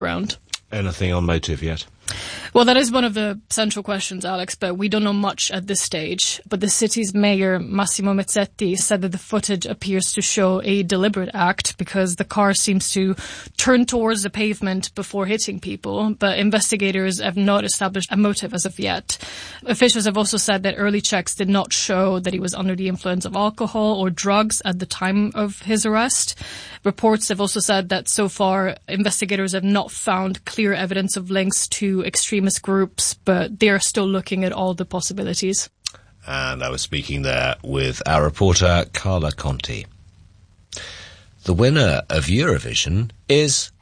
background. Anything on motive yet? Well, that is one of the central questions, Alex, but we don't know much at this stage. But the city's mayor, Massimo Mezzetti, said that the footage appears to show a deliberate act because the car seems to turn towards the pavement before hitting people, but investigators have not established a motive as of yet. Officials have also said that early checks did not show that he was under the influence of alcohol or drugs at the time of his arrest. Reports have also said that so far investigators have not found clear evidence of links to extremist groups, but they are still looking at all the possibilities. And I was speaking there with our reporter, Carla Conti. The winner of Eurovision is